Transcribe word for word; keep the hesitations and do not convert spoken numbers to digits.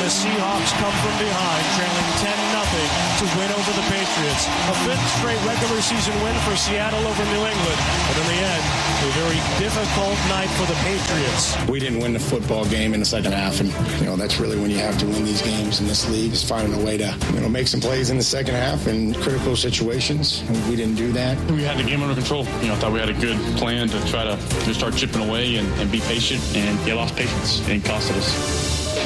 the Seahawks come from behind, trailing ten nothing to win over the Patriots. A fifth straight regular season win for Seattle over New England. But in the end, a very difficult night for the Patriots. We didn't win the football game in the second half, and you know that's really when you have to win these games in this league, is finding a way to you know make some plays in the second half in critical situations. We didn't do that. We had the game under control. You know, I thought we had a good plan to try to just start chipping away and, and be patient, and they lost patience and costed us.